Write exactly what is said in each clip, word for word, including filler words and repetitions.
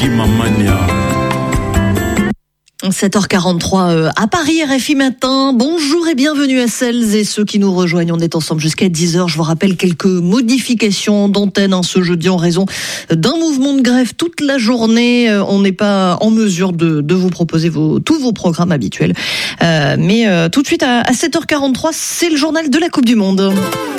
Kimamania. sept heures quarante-trois à Paris, R F I Matin. Bonjour et bienvenue à celles et ceux qui nous rejoignent. On est ensemble jusqu'à dix heures. Je vous rappelle quelques modifications d'antenne hein, ce jeudi en raison d'un mouvement de grève toute la journée. On n'est pas en mesure de, de vous proposer vos, tous vos programmes habituels. Euh, mais euh, tout de suite à, à sept heures quarante-trois, c'est le journal de la Coupe du Monde.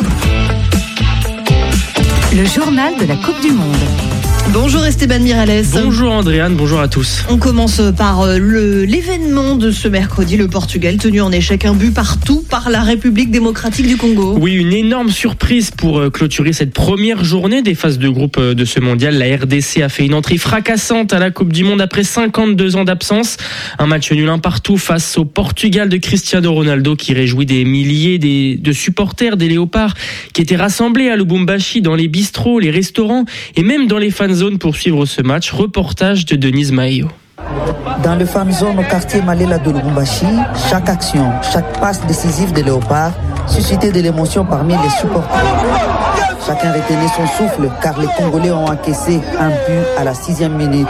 Le journal de la Coupe du Monde. Bonjour Esteban Miralles. Bonjour Andréane, bonjour à tous. On commence par le, l'événement de ce mercredi, le Portugal tenu en échec un but partout par la République démocratique du Congo. Oui, une énorme surprise pour clôturer cette première journée des phases de groupe de ce mondial. La R D C a fait une entrée fracassante à la Coupe du Monde après cinquante-deux ans d'absence. Un match nul un partout face au Portugal de Cristiano Ronaldo qui réjouit des milliers des, de supporters des Léopards qui étaient rassemblés à Lubumbashi dans les bistrots, les restaurants et même dans les fan zone pour suivre ce match. Reportage de Denise Maio. Dans le fan zone au quartier Malela de Lubumbashi, chaque action, chaque passe décisive des Léopards suscitait de l'émotion parmi les supporters. Chacun retenait son souffle car les Congolais ont encaissé un but à la sixième minute.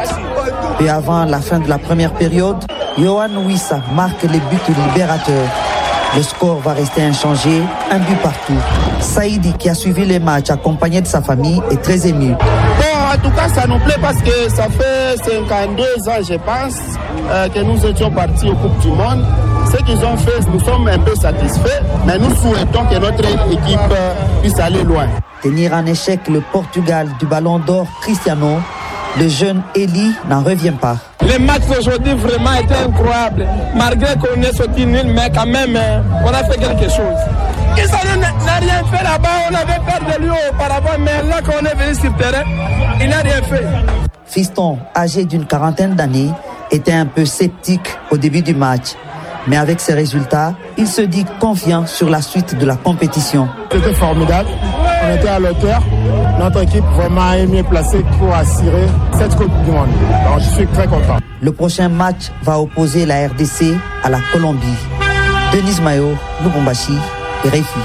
Et avant la fin de la première période, Yohan Wissa marque les buts libérateurs. Le score va rester inchangé, un but partout. Saïdi, qui a suivi les matchs accompagné de sa famille, est très ému. Bon, en tout cas, ça nous plaît parce que ça fait cinquante-deux ans, je pense, euh, que nous étions partis aux Coupes du Monde. Ce qu'ils ont fait, nous sommes un peu satisfaits, mais nous souhaitons que notre équipe euh, puisse aller loin. Tenir en échec le Portugal du Ballon d'Or Cristiano, le jeune Eli n'en revient pas. Les matchs d'aujourd'hui vraiment étaient incroyables. Malgré qu'on est sorti nul, mais quand même, on a fait quelque chose. Cristiano n'a rien fait là-bas, on avait peur de lui auparavant, mais là qu'on est venu sur le terrain, il n'a rien fait. Fiston, âgé d'une quarantaine d'années, était un peu sceptique au début du match. Mais avec ces résultats, il se dit confiant sur la suite de la compétition. C'était formidable, on était à l'auteur. Notre équipe vraiment est mieux placée pour assurer cette Coupe du Monde. Donc je suis très content. Le prochain match va opposer la R D C à la Colombie. Denise Mayo, Lubumbashi, R F I.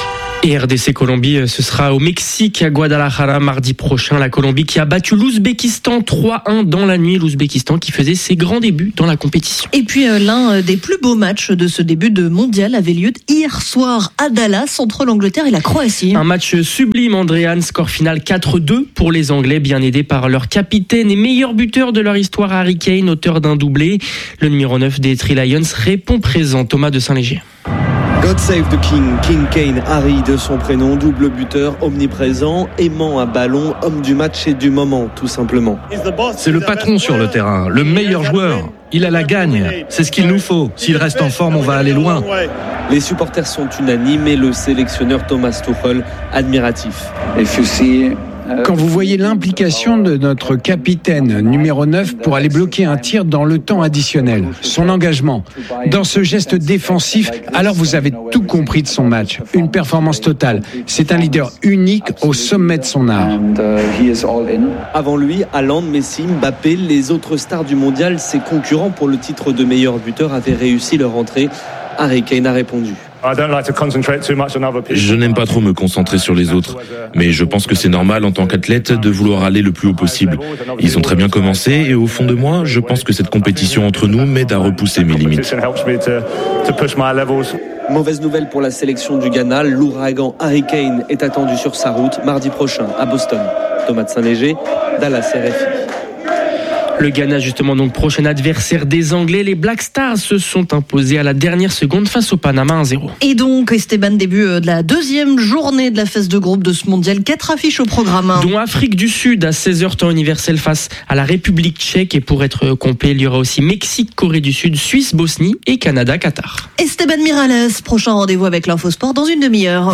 Et R D C Colombie, ce sera au Mexique, à Guadalajara, mardi prochain. La Colombie qui a battu l'Ouzbékistan trois un dans la nuit. L'Ouzbékistan qui faisait ses grands débuts dans la compétition. Et puis euh, l'un des plus beaux matchs de ce début de mondial avait lieu hier soir à Dallas entre l'Angleterre et la Croatie. Un match sublime, Andréane. Score final quatre deux pour les Anglais, bien aidés par leur capitaine et meilleur buteur de leur histoire, Harry Kane, auteur d'un doublé. Le numéro neuf des Three Lions répond présent. Thomas de Saint-Léger. God Save the King, King Kane, Harry de son prénom, double buteur, omniprésent, aimant un ballon, homme du match et du moment, tout simplement. C'est le patron sur le terrain, le meilleur joueur. Il a la gagne, c'est ce qu'il nous faut. S'il reste en forme, on va aller loin. Les supporters sont unanimes et le sélectionneur Thomas Tuchel admiratif. Quand vous voyez l'implication de notre capitaine numéro neuf pour aller bloquer un tir dans le temps additionnel, son engagement, dans ce geste défensif, alors vous avez tout compris de son match. Une performance totale. C'est un leader unique au sommet de son art. Avant lui, Haaland, Messi, Mbappé, les autres stars du mondial, ses concurrents pour le titre de meilleur buteur avaient réussi leur entrée. Harry Kane a répondu. Je n'aime pas trop me concentrer sur les autres, mais je pense que c'est normal en tant qu'athlète de vouloir aller le plus haut possible. Ils ont très bien commencé et au fond de moi, je pense que cette compétition entre nous m'aide à repousser mes limites. Mauvaise nouvelle pour la sélection du Ghana, l'ouragan Harry Kane est attendu sur sa route mardi prochain à Boston. Thomas de Saint-Léger, Dallas R F I. Le Ghana, justement, donc prochain adversaire des Anglais. Les Black Stars se sont imposés à la dernière seconde face au Panama un zéro. Et donc, Esteban, début de la deuxième journée de la phase de groupe de ce mondial. Quatre affiches au programme. Dont Afrique du Sud à seize heures temps universel face à la République tchèque. Et pour être complet, il y aura aussi Mexique, Corée du Sud, Suisse, Bosnie et Canada, Qatar. Esteban Miralles, prochain rendez-vous avec l'Infosport dans une demi-heure.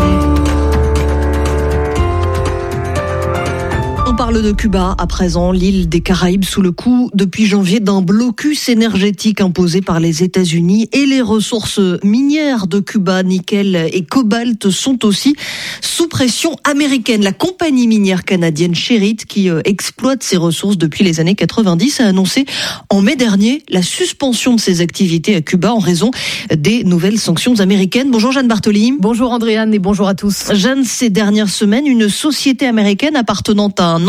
On parle de Cuba à présent, l'île des Caraïbes sous le coup depuis janvier d'un blocus énergétique imposé par les États-Unis et les ressources minières de Cuba, nickel et cobalt, sont aussi sous pression américaine. La compagnie minière canadienne Sherritt, qui exploite ces ressources depuis les années quatre-vingt-dix, a annoncé en mai dernier la suspension de ses activités à Cuba en raison des nouvelles sanctions américaines. Bonjour Jeanne Bartoli. Bonjour Andréane et bonjour à tous. Jeanne, ces dernières semaines, une société américaine appartenant à un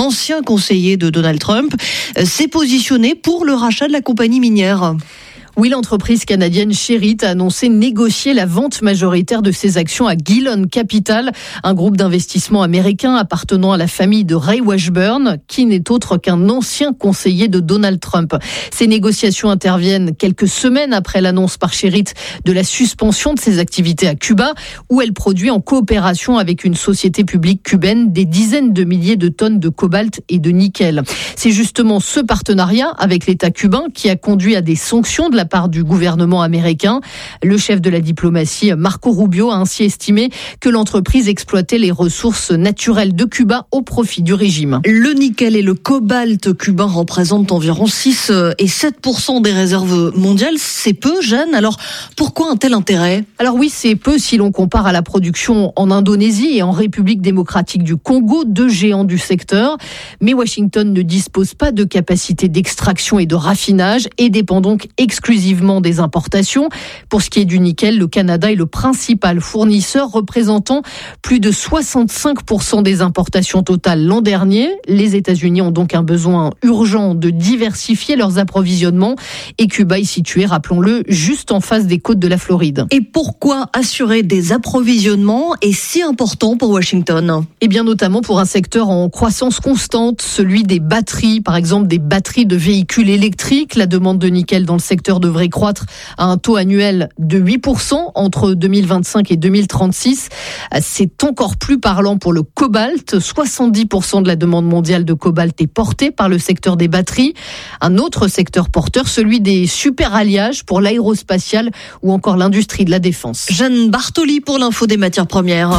ancien conseiller de Donald Trump, s'est positionné pour le rachat de la compagnie minière. Oui, l'entreprise canadienne Sherritt a annoncé négocier la vente majoritaire de ses actions à Gillon Capital, un groupe d'investissement américain appartenant à la famille de Ray Washburn, qui n'est autre qu'un ancien conseiller de Donald Trump. Ces négociations interviennent quelques semaines après l'annonce par Sherritt de la suspension de ses activités à Cuba, où elle produit en coopération avec une société publique cubaine des dizaines de milliers de tonnes de cobalt et de nickel. C'est justement ce partenariat avec l'État cubain qui a conduit à des sanctions de la part du gouvernement américain. Le chef de la diplomatie, Marco Rubio, a ainsi estimé que l'entreprise exploitait les ressources naturelles de Cuba au profit du régime. Le nickel et le cobalt cubain représentent environ six et sept pour cent des réserves mondiales. C'est peu, Jeanne. Alors, pourquoi un tel intérêt ? Alors oui, c'est peu si l'on compare à la production en Indonésie et en République démocratique du Congo, deux géants du secteur. Mais Washington ne dispose pas de capacité d'extraction et de raffinage et dépend donc exclusivement des importations. Pour ce qui est du nickel, le Canada est le principal fournisseur, représentant plus de soixante-cinq pour cent des importations totales l'an dernier. Les États-Unis ont donc un besoin urgent de diversifier leurs approvisionnements et Cuba est situé, rappelons-le, juste en face des côtes de la Floride. Et pourquoi assurer des approvisionnements est si important pour Washington ? Eh bien notamment pour un secteur en croissance constante, celui des batteries, par exemple des batteries de véhicules électriques. La demande de nickel dans le secteur devrait croître à un taux annuel de huit pour cent entre deux mille vingt-cinq et deux mille trente-six. C'est encore plus parlant pour le cobalt. soixante-dix pour cent de la demande mondiale de cobalt est portée par le secteur des batteries. Un autre secteur porteur, celui des superalliages pour l'aérospatiale ou encore l'industrie de la défense. Jeanne Bartoli pour l'info des matières premières.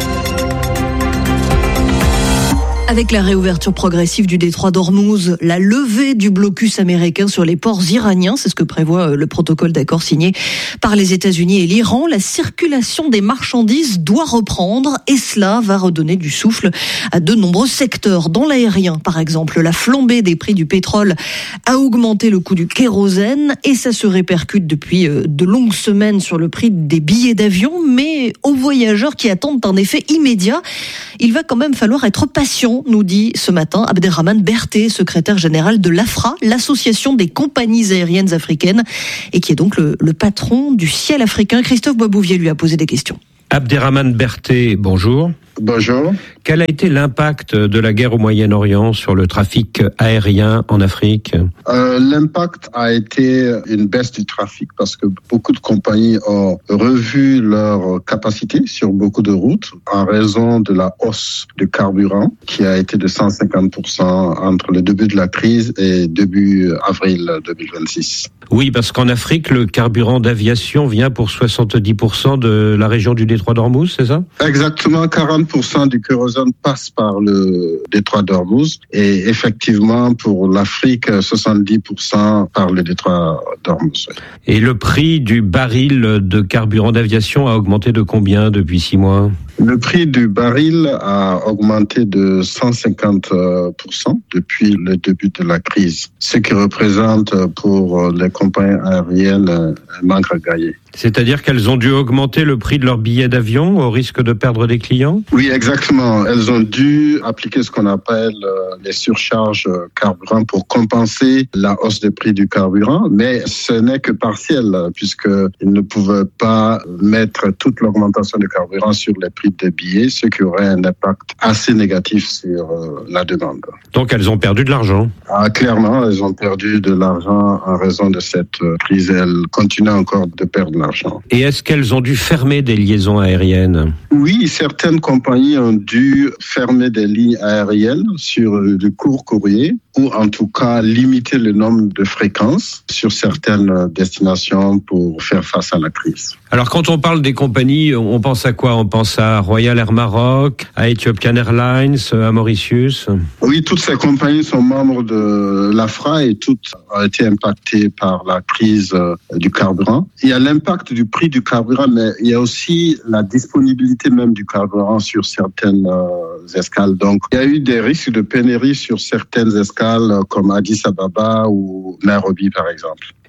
Avec la réouverture progressive du détroit d'Ormuz, la levée du blocus américain sur les ports iraniens, c'est ce que prévoit le protocole d'accord signé par les États-Unis et l'Iran, la circulation des marchandises doit reprendre et cela va redonner du souffle à de nombreux secteurs. Dans l'aérien, par exemple, la flambée des prix du pétrole a augmenté le coût du kérosène et ça se répercute depuis de longues semaines sur le prix des billets d'avion, mais aux voyageurs qui attendent un effet immédiat, il va quand même falloir être patient, nous dit ce matin Abderrahmane Berté, secrétaire général de l'A F R A, l'association des compagnies aériennes africaines, et qui est donc le, le patron du ciel africain. Christophe Boisbouvier lui a posé des questions. Abderrahmane Berté, bonjour. Bonjour. Quel a été l'impact de la guerre au Moyen-Orient sur le trafic aérien en Afrique ? euh, L'impact a été une baisse du trafic parce que beaucoup de compagnies ont revu leur capacité sur beaucoup de routes en raison de la hausse du carburant qui a été de cent cinquante pour cent entre le début de la crise et début avril deux mille vingt-six. Oui, parce qu'en Afrique, le carburant d'aviation vient pour soixante-dix pour cent de la région du détroit d'Ormuz, c'est ça ? Exactement, quarante pour cent du kérosène passe par le détroit d'Ormuz et effectivement pour l'Afrique, soixante-dix pour cent par le détroit d'Ormuz. Et le prix du baril de carburant d'aviation a augmenté de combien depuis six mois ? Le prix du baril a augmenté de cent cinquante pour cent depuis le début de la crise, ce qui représente pour les compagnies aériennes un manque à gagner. C'est-à-dire qu'elles ont dû augmenter le prix de leurs billets d'avion au risque de perdre des clients ? Oui, exactement. Elles ont dû appliquer ce qu'on appelle les surcharges carburant pour compenser la hausse des prix du carburant, mais ce n'est que partiel puisqu'ils ne pouvaient pas mettre toute l'augmentation du carburant sur les prix des billets, ce qui aurait un impact assez négatif sur la demande. Donc elles ont perdu de l'argent ? Ah, clairement, elles ont perdu de l'argent en raison de cette crise. Elles continuent encore de perdre l'argent. Et est-ce qu'elles ont dû fermer des liaisons aériennes ? Oui, certaines compagnies ont dû fermer des lignes aériennes sur le court courrier ou en tout cas limiter le nombre de fréquences sur certaines destinations pour faire face à la crise. Alors quand on parle des compagnies, on pense à quoi ? On pense à Royal Air Maroc, à Ethiopian Airlines, à Mauritius ? Oui, toutes ces compagnies sont membres de l'A F R A et toutes ont été impactées par la crise du carburant. Il y a l'impact du prix du carburant, mais il y a aussi la disponibilité même du carburant sur certaines escales. Donc, il y a eu des risques de pénurie sur certaines escales comme Addis Ababa ou Nairobi, par exemple.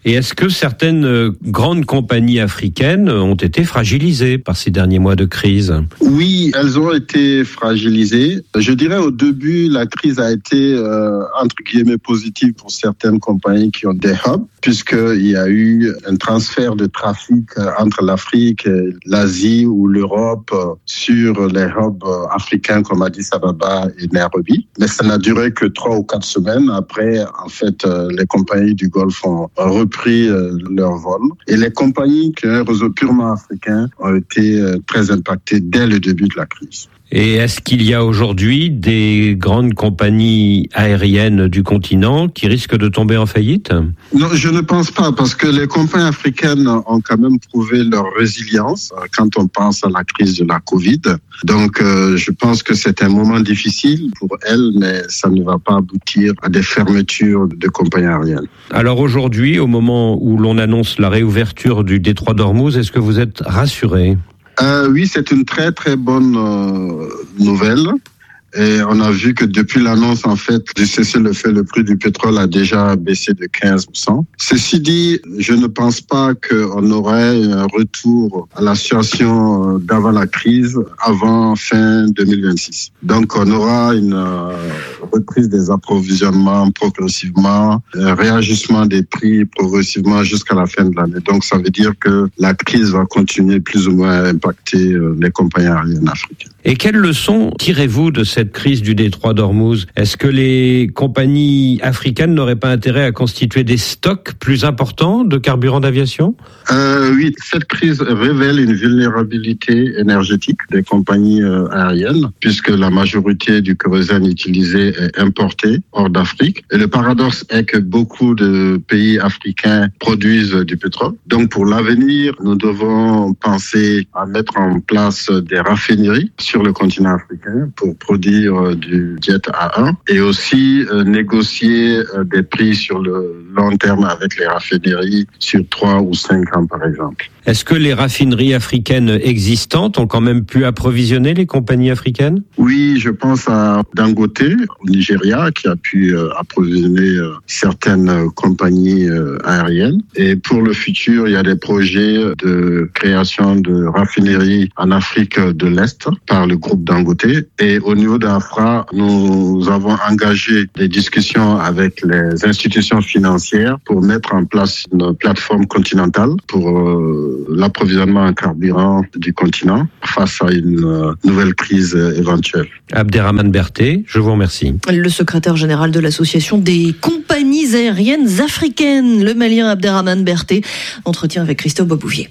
Et est-ce que certaines grandes compagnies africaines ont été fragilisées par ces derniers mois de crise? Oui, elles ont été fragilisées. Je dirais au début, la crise a été euh, entre guillemets positive pour certaines compagnies qui ont des hubs, puisqu'il y a eu un transfert de trafic entre l'Afrique, l'Asie ou l'Europe sur les hubs africains comme Addis Ababa et Nairobi. Mais ça n'a duré que trois ou quatre semaines. Après, en fait, les compagnies du Golfe ont repris leur vol. Et les compagnies qui ont un réseau purement africain ont été très impactées dès le début de la crise. Et est-ce qu'il y a aujourd'hui des grandes compagnies aériennes du continent qui risquent de tomber en faillite? Non, je ne pense pas, parce que les compagnies africaines ont quand même prouvé leur résilience quand on pense à la crise de la Covid. Donc, euh, je pense que c'est un moment difficile pour elles, mais ça ne va pas aboutir à des fermetures de compagnies aériennes. Alors aujourd'hui, au moment où l'on annonce la réouverture du détroit d'Ormuz, est-ce que vous êtes rassuré? Euh, oui, c'est une très très bonne euh, nouvelle. Et on a vu que depuis l'annonce, en fait, du cessez-le-feu, le prix du pétrole a déjà baissé de quinze pour cent. Ceci dit, je ne pense pas qu'on aurait un retour à la situation d'avant la crise, avant fin deux mille vingt-six. Donc, on aura une euh, reprise des approvisionnements progressivement, un réajustement des prix progressivement jusqu'à la fin de l'année. Donc, ça veut dire que la crise va continuer plus ou moins à impacter euh, les compagnies aériennes africaines. Et quelles leçons tirez-vous de cette crise du détroit d'Ormuz? Est-ce que les compagnies africaines n'auraient pas intérêt à constituer des stocks plus importants de carburant d'aviation? euh, Oui, cette crise révèle une vulnérabilité énergétique des compagnies euh, aériennes, puisque la majorité du kérosène utilisé est importé hors d'Afrique. Et le paradoxe est que beaucoup de pays africains produisent du pétrole. Donc pour l'avenir, nous devons penser à mettre en place des raffineries sur le continent africain pour produire du jet A un et aussi euh, négocier euh, des prix sur le long terme avec les raffineries sur trois ou cinq ans par exemple. Est-ce que les raffineries africaines existantes ont quand même pu approvisionner les compagnies africaines? Oui, je pense à Dangote au Nigeria qui a pu euh, approvisionner euh, certaines euh, compagnies euh, aériennes. Et pour le futur, il y a des projets de création de raffineries en Afrique de l'Est par le groupe Dangote. Et au niveau d'Afra, nous avons engagé des discussions avec les institutions financières pour mettre en place une plateforme continentale pour euh, l'approvisionnement en carburant du continent face à une euh, nouvelle crise euh, éventuelle. Abderrahmane Berthé, je vous remercie. Le secrétaire général de l'association des compagnies aériennes africaines, le Malien Abderrahmane Berthé, entretien avec Christophe Boisbouvier.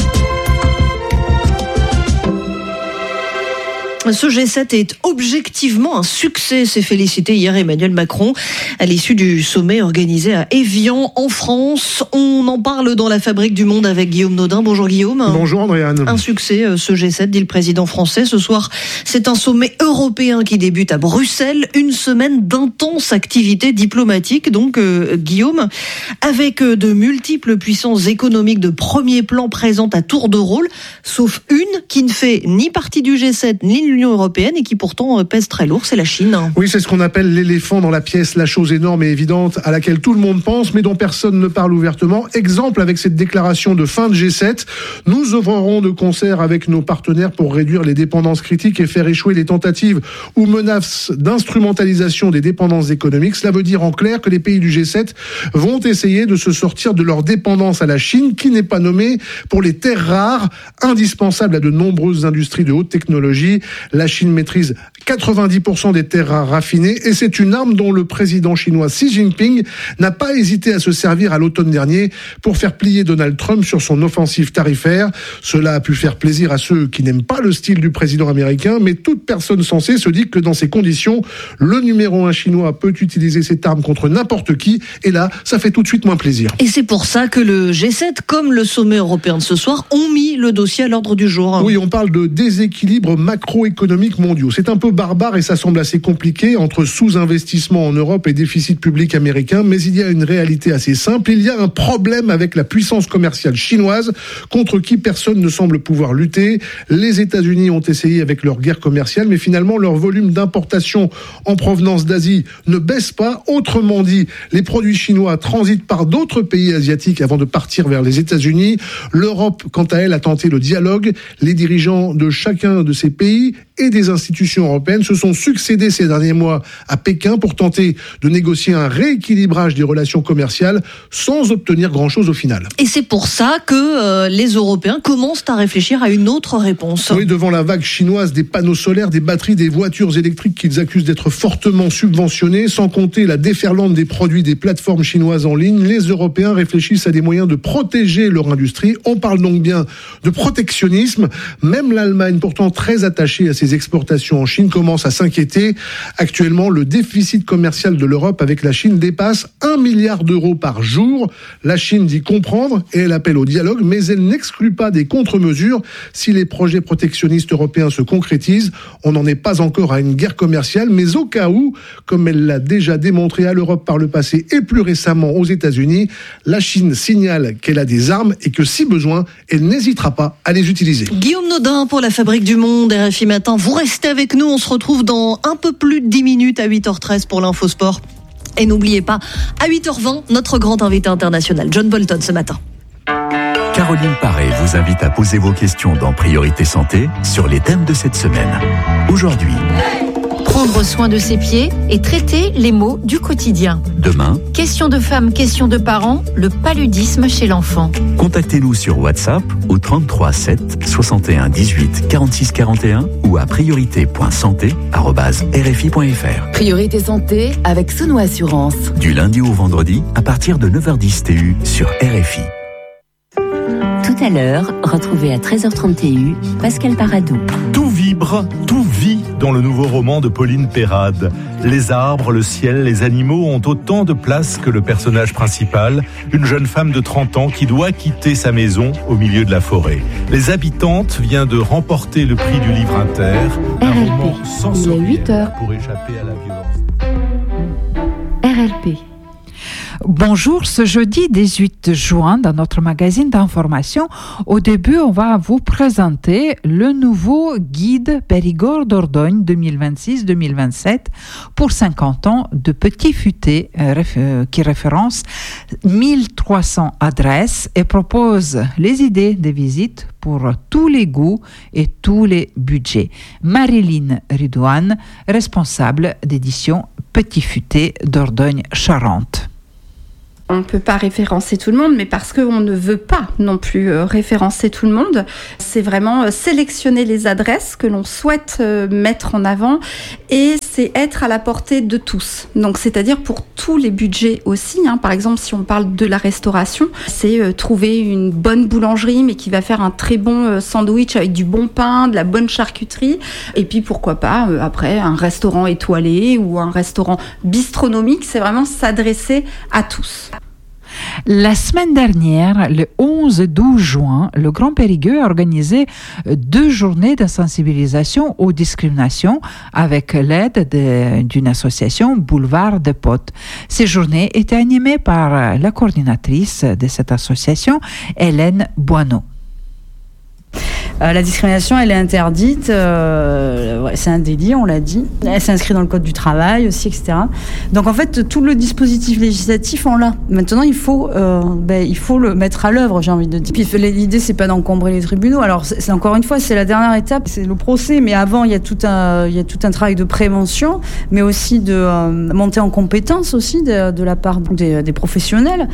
Ce G sept est objectivement un succès, s'est félicité hier Emmanuel Macron à l'issue du sommet organisé à Évian en France. On en parle dans la Fabrique du Monde avec Guillaume Nodin. Bonjour Guillaume. Bonjour Andréane. Un succès ce G sept, dit le président français. Ce soir, c'est un sommet européen qui débute à Bruxelles. Une semaine d'intense activité diplomatique. Donc euh, Guillaume, avec de multiples puissances économiques de premier plan présentes à tour de rôle, sauf une qui ne fait ni partie du G sept ni l'Union européenne et qui pourtant pèse très lourd, c'est la Chine. Oui, c'est ce qu'on appelle l'éléphant dans la pièce, la chose énorme et évidente à laquelle tout le monde pense, mais dont personne ne parle ouvertement. Exemple avec cette déclaration de fin de G sept, nous œuvrerons de concert avec nos partenaires pour réduire les dépendances critiques et faire échouer les tentatives ou menaces d'instrumentalisation des dépendances économiques. Cela veut dire en clair que les pays du G sept vont essayer de se sortir de leur dépendance à la Chine, qui n'est pas nommée pour les terres rares, indispensables à de nombreuses industries de haute technologie. La Chine maîtrise quatre-vingt-dix pour cent des terres rares raffinées et c'est une arme dont le président chinois Xi Jinping n'a pas hésité à se servir à l'automne dernier pour faire plier Donald Trump sur son offensive tarifaire. Cela a pu faire plaisir à ceux qui n'aiment pas le style du président américain, mais toute personne sensée se dit que dans ces conditions, le numéro un chinois peut utiliser cette arme contre n'importe qui et là, ça fait tout de suite moins plaisir. Et c'est pour ça que le G sept, comme le sommet européen de ce soir, ont mis le dossier à l'ordre du jour. Oui, on parle de déséquilibre macroéconomique mondiaux. C'est un peu barbare et ça semble assez compliqué entre sous-investissement en Europe et déficit public américain, mais il y a une réalité assez simple. Il y a un problème avec la puissance commerciale chinoise contre qui personne ne semble pouvoir lutter. Les États-Unis ont essayé avec leur guerre commerciale, mais finalement leur volume d'importation en provenance d'Asie ne baisse pas. Autrement dit, les produits chinois transitent par d'autres pays asiatiques avant de partir vers les États-Unis. L'Europe, quant à elle, a tenté le dialogue. Les dirigeants de chacun de ces pays et des institutions européennes se sont succédés ces derniers mois à Pékin pour tenter de négocier un rééquilibrage des relations commerciales sans obtenir grand-chose au final. Et c'est pour ça que euh, les Européens commencent à réfléchir à une autre réponse. Oui, devant la vague chinoise des panneaux solaires, des batteries, des voitures électriques qu'ils accusent d'être fortement subventionnés, sans compter la déferlante des produits des plateformes chinoises en ligne, les Européens réfléchissent à des moyens de protéger leur industrie. On parle donc bien de protectionnisme. Même l'Allemagne, pourtant très attachée à ses exportations en Chine, commence à s'inquiéter. Actuellement, le déficit commercial de l'Europe avec la Chine dépasse un milliard d'euros par jour. La Chine dit comprendre et elle appelle au dialogue, mais elle n'exclut pas des contre-mesures. Si les projets protectionnistes européens se concrétisent, on n'en est pas encore à une guerre commerciale, mais au cas où, comme elle l'a déjà démontré à l'Europe par le passé et plus récemment aux États-Unis, la Chine signale qu'elle a des armes et que si besoin, elle n'hésitera pas à les utiliser. Guillaume Nodin pour la Fabrique du Monde, R F I Matin. Vous restez avec nous, on se retrouve dans un peu plus de dix minutes à huit heures treize pour l'Infosport. Et n'oubliez pas, à huit heures vingt, notre grand invité international, John Bolton, ce matin. Caroline Paré vous invite à poser vos questions dans Priorité Santé sur les thèmes de cette semaine. Aujourd'hui, prendre soin de ses pieds et traiter les maux du quotidien. Demain, question de femmes, question de parents, le paludisme chez l'enfant. Contactez-nous sur WhatsApp au trente-trois sept soixante et un dix-huit quarante-six quarante et un ou à priorité point santé arobase r f i point f r. Priorité Santé avec Sono Assurance. Du lundi au vendredi à partir de neuf heures dix T U sur R F I. Tout à l'heure, retrouvez à treize heures trente T U Pascal Paradou. Tout vibre, tout vit dans le nouveau roman de Pauline Perrade. Les arbres, le ciel, les animaux ont autant de place que le personnage principal, une jeune femme de trente ans qui doit quitter sa maison au milieu de la forêt. Les Habitantes vient de remporter le prix du livre inter, un roman sensoriel pour échapper à la violence. R L P. Bonjour, ce jeudi dix-huit juin, dans notre magazine d'information, au début, on va vous présenter le nouveau guide Périgord-Dordogne deux mille vingt-six deux mille vingt-sept pour cinquante ans de Petit Futé, euh, qui référence mille trois cents adresses et propose les idées de visite pour tous les goûts et tous les budgets. Marilyn Ridouane, responsable d'édition Petit Futé Dordogne-Charente. On ne peut pas référencer tout le monde, mais parce qu'on ne veut pas non plus référencer tout le monde, c'est vraiment sélectionner les adresses que l'on souhaite mettre en avant et c'est être à la portée de tous. Donc c'est-à-dire pour tous les budgets aussi. Hein. Par exemple, si on parle de la restauration, c'est trouver une bonne boulangerie mais qui va faire un très bon sandwich avec du bon pain, de la bonne charcuterie. Et puis pourquoi pas après un restaurant étoilé ou un restaurant bistronomique. C'est vraiment s'adresser à tous. La semaine dernière, le onze et douze juin, le Grand Périgueux a organisé deux journées de sensibilisation aux discriminations avec l'aide de, d'une association Boulevard des Potes. Ces journées étaient animées par la coordinatrice de cette association, Hélène Boineau. Euh, la discrimination, elle est interdite, euh, ouais, c'est un délit, on l'a dit. Elle s'inscrit dans le code du travail aussi, et cetera. Donc en fait, tout le dispositif législatif, on l'a. Maintenant, il faut, euh, ben, il faut le mettre à l'œuvre, j'ai envie de dire. Puis l'idée, c'est pas d'encombrer les tribunaux. Alors, c'est, c'est encore une fois, c'est la dernière étape, c'est le procès. Mais avant, il y a tout un, il y a tout un travail de prévention, mais aussi de euh, monter en compétence aussi de, de la part des, des professionnels.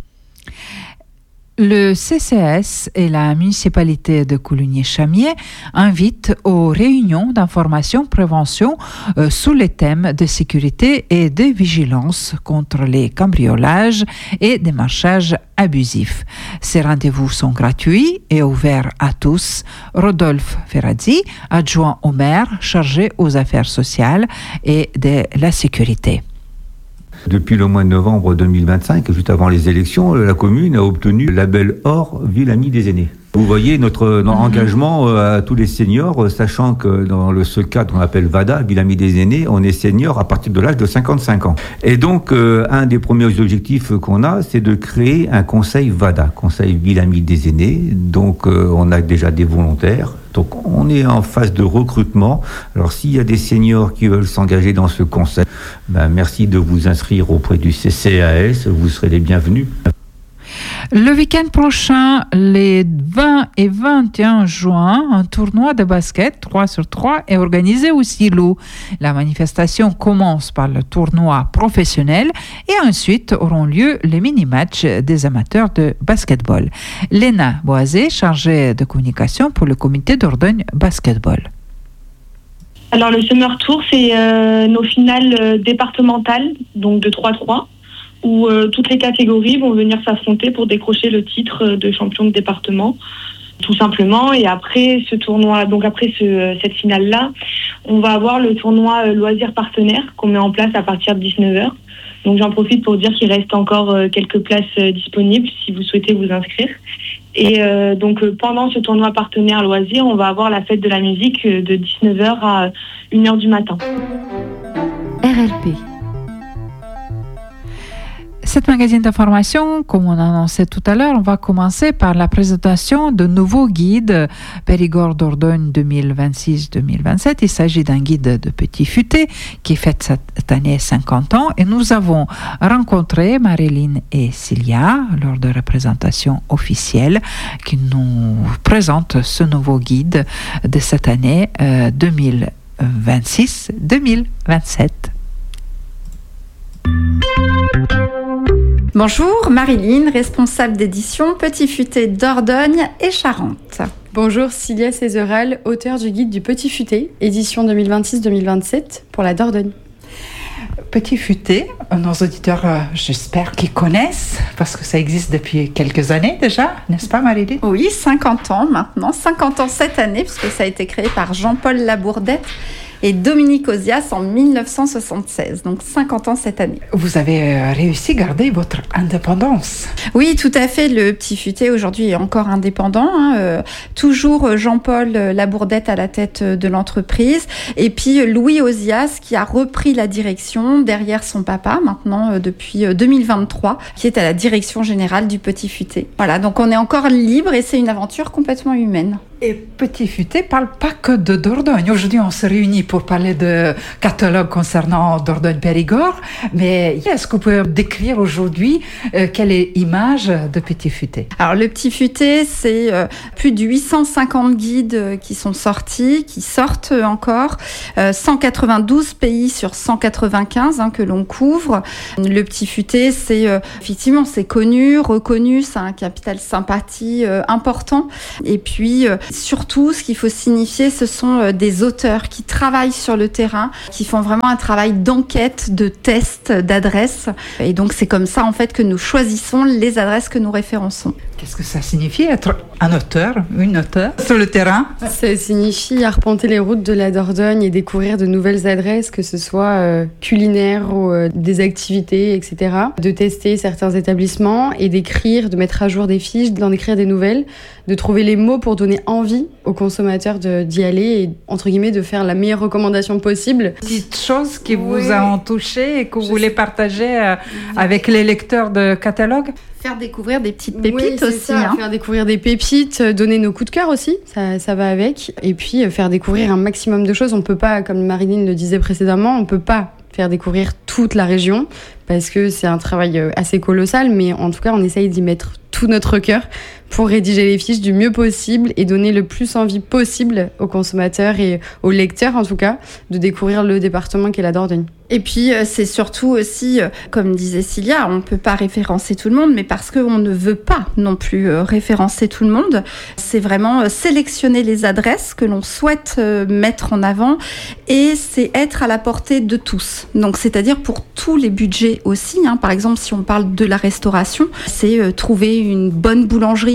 Le C C S et la municipalité de Coulugny-Chamiers invitent aux réunions d'information prévention euh, sous les thèmes de sécurité et de vigilance contre les cambriolages et démarchages abusifs. Ces rendez-vous sont gratuits et ouverts à tous. Rodolphe Ferrazzi, adjoint au maire chargé aux affaires sociales et de la sécurité. Depuis le mois de novembre deux mille vingt-cinq, juste avant les élections, la commune a obtenu le label Or Ville Amie des Aînés. Vous voyez notre, notre mmh. engagement à tous les seniors, sachant que dans le, ce cadre qu'on appelle VADA, Ville Amie des Aînés, on est senior à partir de l'âge de cinquante-cinq ans. Et donc, euh, un des premiers objectifs qu'on a, c'est de créer un conseil VADA, Conseil Ville Amie des Aînés. Donc, euh, on a déjà des volontaires. Donc, on est en phase de recrutement. Alors, s'il y a des seniors qui veulent s'engager dans ce conseil, ben, merci de vous inscrire auprès du C C A S. Vous serez les bienvenus. Le week-end prochain, les vingt et vingt et un juin, un tournoi de basket trois sur trois est organisé au Silo. La manifestation commence par le tournoi professionnel et ensuite auront lieu les mini-matchs des amateurs de basketball. Léna Boisé, chargée de communication pour le comité Dordogne Basketball. Alors le Summer Tour, c'est euh, nos finales euh, départementales, donc de trois trois. Où euh, toutes les catégories vont venir s'affronter pour décrocher le titre de champion de département, tout simplement. Et après ce tournoi, donc après ce, cette finale-là, on va avoir le tournoi euh, loisirs partenaires qu'on met en place à partir de dix-neuf heures. Donc j'en profite pour dire qu'il reste encore euh, quelques places euh, disponibles si vous souhaitez vous inscrire. Et euh, donc euh, pendant ce tournoi partenaire loisirs, on va avoir la fête de la musique euh, de dix-neuf heures à une heure du matin. R L P. Cette magazine d'information, comme on a annoncé tout à l'heure, on va commencer par la présentation de nouveaux guides Périgord Dordogne deux mille vingt-six deux mille vingt-sept. Il s'agit d'un guide de Petit Futé qui fête cette année cinquante ans et nous avons rencontré Marilyn et Cilia lors de la présentation officielle qui nous présente ce nouveau guide de cette année euh, deux mille vingt-six deux mille vingt-sept. Bonjour, Marilyn, responsable d'édition Petit Futé Dordogne et Charente. Bonjour, Cilia Cézeral, auteure du guide du Petit Futé, édition deux mille vingt-six deux mille vingt-sept pour la Dordogne. Petit Futé, nos auditeurs, euh, j'espère qu'ils connaissent, parce que ça existe depuis quelques années déjà, n'est-ce pas Marilyn ? Oui, cinquante ans maintenant, cinquante ans cette année, puisque ça a été créé par Jean-Paul Labourdette et Dominique Ozias en dix-neuf cent soixante-seize, donc cinquante ans cette année. Vous avez réussi à garder votre indépendance. Oui, tout à fait. Le Petit Futé aujourd'hui est encore indépendant. Hein. Euh, toujours Jean-Paul Labourdette à la tête de l'entreprise. Et puis Louis Ozias qui a repris la direction derrière son papa maintenant euh, depuis deux mille vingt-trois, qui est à la direction générale du Petit Futé. Voilà, donc on est encore libre et c'est une aventure complètement humaine. Et Petit Futé parle pas que de Dordogne. Aujourd'hui, on se réunit pour parler de catalogue concernant Dordogne-Périgord. Mais est-ce que vous pouvez décrire aujourd'hui euh, quelle est l'image de Petit Futé ? Alors, le Petit Futé, c'est euh, plus de huit cent cinquante guides euh, qui sont sortis, qui sortent encore. Euh, cent quatre-vingt-douze pays sur cent quatre-vingt-quinze hein, que l'on couvre. Le Petit Futé, c'est euh, effectivement, c'est connu, reconnu, c'est un capital sympathie euh, important. Et puis, euh, surtout, ce qu'il faut signifier, ce sont euh, des auteurs qui travaillent sur le terrain, qui font vraiment un travail d'enquête, de test, d'adresse. Et donc, c'est comme ça, en fait, que nous choisissons les adresses que nous référençons. Qu'est-ce que ça signifie être un auteur, une auteure sur le terrain ? Ça signifie arpenter les routes de la Dordogne et découvrir de nouvelles adresses, que ce soit euh, culinaires ou euh, des activités, et cetera. De tester certains établissements et d'écrire, de mettre à jour des fiches, d'en écrire des nouvelles, de trouver les mots pour donner envie aux consommateurs de, d'y aller et, entre guillemets, de faire la meilleure recommandation possible. Petites choses qui oui. vous ont touché et que vous Je voulez sais. partager euh, avec les lecteurs de catalogue ? Faire découvrir des petites pépites oui, aussi. Ça, hein. Faire découvrir des pépites, donner nos coups de cœur aussi, ça, ça va avec. Et puis faire découvrir un maximum de choses. On peut pas, comme Marilyn le disait précédemment, on peut pas faire découvrir toute la région parce que c'est un travail assez colossal, mais en tout cas, on essaye d'y mettre tout notre cœur pour rédiger les fiches du mieux possible et donner le plus envie possible aux consommateurs et aux lecteurs, en tout cas, de découvrir le département qu'est la Dordogne. Et puis, euh, c'est surtout aussi, euh, comme disait Cilia, on ne peut pas référencer tout le monde, mais parce qu'on ne veut pas non plus euh, référencer tout le monde, c'est vraiment euh, sélectionner les adresses que l'on souhaite euh, mettre en avant et c'est être à la portée de tous. Donc, c'est-à-dire pour tous les budgets aussi. Hein. Par exemple, si on parle de la restauration, c'est euh, trouver une bonne boulangerie,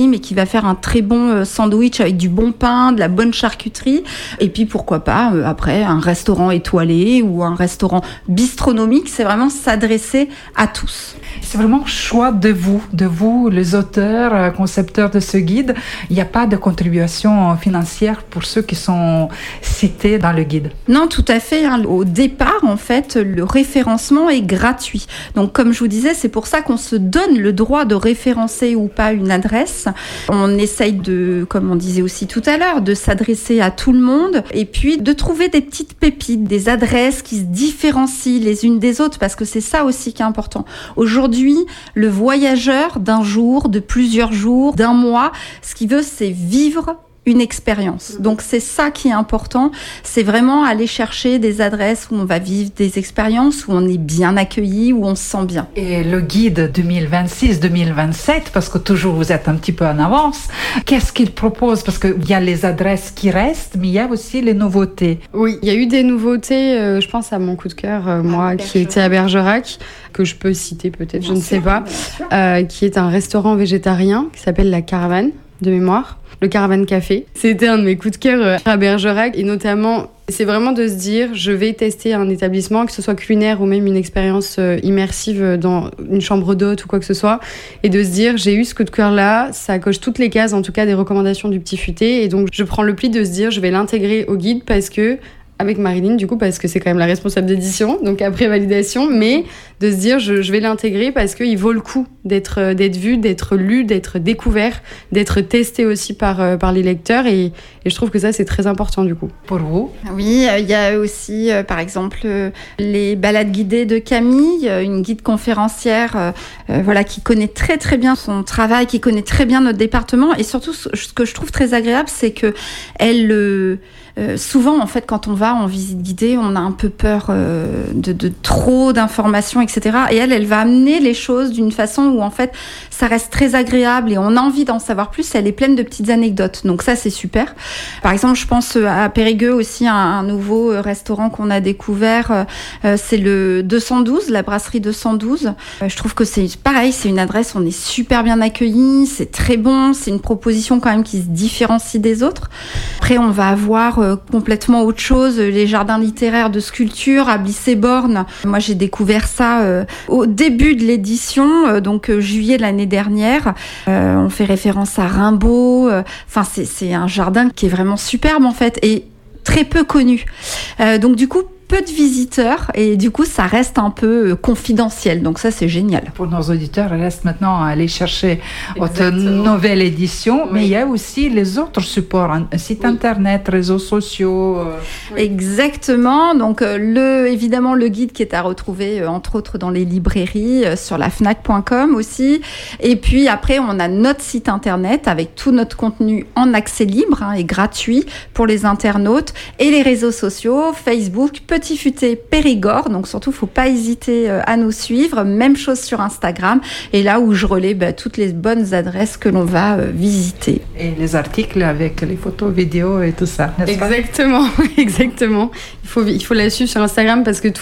boulangerie, mais qui va faire un très bon sandwich avec du bon pain, de la bonne charcuterie. Et puis, pourquoi pas, euh, après, un restaurant étoilé ou un restaurant bistronomique. C'est vraiment s'adresser à tous. C'est vraiment choix de vous, de vous, les auteurs, concepteurs de ce guide. Il n'y a pas de contribution financière pour ceux qui sont cités dans le guide. Non, tout à fait. Hein. Au départ, en fait, le référencement est gratuit. Donc, comme je vous disais, c'est pour ça qu'on se donne le droit de référencer ou pas une adresse. On essaye de, comme on disait aussi tout à l'heure, de s'adresser à tout le monde et puis de trouver des petites pépites, des adresses qui se différencient les unes des autres, parce que c'est ça aussi qui est important. Aujourd'hui, le voyageur d'un jour, de plusieurs jours, d'un mois, ce qu'il veut, c'est vivre une expérience. Donc c'est ça qui est important, c'est vraiment aller chercher des adresses où on va vivre des expériences, où on est bien accueilli, où on se sent bien. Et le guide deux mille vingt-six deux mille vingt-sept, parce que toujours vous êtes un petit peu en avance, qu'est-ce qu'il propose? Parce qu'il y a les adresses qui restent, mais il y a aussi les nouveautés. Oui, il y a eu des nouveautés, euh, je pense à mon coup de cœur, euh, moi, ah, qui était à Bergerac, que je peux citer peut-être, bien je ne sûr, sais pas, euh, qui est un restaurant végétarien qui s'appelle La Caravane, de mémoire. Le Caravane Café. C'était un de mes coups de cœur à Bergerac et notamment, c'est vraiment de se dire, je vais tester un établissement, que ce soit culinaire ou même une expérience immersive dans une chambre d'hôte ou quoi que ce soit, et de se dire, j'ai eu ce coup de cœur-là, ça coche toutes les cases, en tout cas des recommandations du Petit Futé, et donc je prends le pli de se dire, je vais l'intégrer au guide parce que avec Marilyn, du coup, parce que c'est quand même la responsable d'édition, donc après validation, mais de se dire, je, je vais l'intégrer parce qu'il vaut le coup d'être, d'être vu, d'être lu, d'être découvert, d'être testé aussi par, par les lecteurs, et, et je trouve que ça, c'est très important, du coup. Pour vous? Oui, il y a aussi, euh, par exemple, euh, les balades guidées de Camille, une guide conférencière euh, euh, voilà, qui connaît très, très bien son travail, qui connaît très bien notre département, et surtout, ce que je trouve très agréable, c'est que elle... Euh, Euh, souvent, en fait, quand on va en visite guidée, on a un peu peur euh, de, de trop d'informations, et cetera. Et elle, elle va amener les choses d'une façon où, en fait, ça reste très agréable et on a envie d'en savoir plus. Elle est pleine de petites anecdotes. Donc ça, c'est super. Par exemple, je pense à Périgueux aussi, un, un nouveau restaurant qu'on a découvert. Euh, c'est le deux cent douze, la brasserie deux cent douze. Euh, je trouve que c'est pareil, c'est une adresse, on est super bien accueillis, c'est très bon, c'est une proposition quand même qui se différencie des autres. Après, on va avoir complètement autre chose, les jardins littéraires de sculpture à Blissé-Borne. Moi, j'ai découvert ça euh, au début de l'édition, euh, donc euh, juillet de l'année dernière. Euh, on fait référence à Rimbaud. Enfin, euh, c'est, c'est un jardin qui est vraiment superbe, en fait, et très peu connu. Euh, donc, du coup, peu de visiteurs et du coup ça reste un peu confidentiel, donc ça c'est génial. Pour nos auditeurs, il reste maintenant à aller chercher votre nouvelle édition, oui. Mais il y a aussi les autres supports, un site oui. internet, réseaux sociaux. Euh... Oui. Exactement, donc euh, le, évidemment le guide qui est à retrouver euh, entre autres dans les librairies, euh, sur la fnac point com aussi, et puis après on a notre site internet avec tout notre contenu en accès libre hein, et gratuit pour les internautes, et les réseaux sociaux, Facebook, Petit Futé Périgord, donc surtout faut pas hésiter à nous suivre, même chose sur Instagram, et là où je relais bah, toutes les bonnes adresses que l'on va euh, visiter. Et les articles avec les photos, vidéos et tout ça, n'est-ce pas ? Exactement, exactement. Il faut, il faut la suivre sur Instagram parce que tout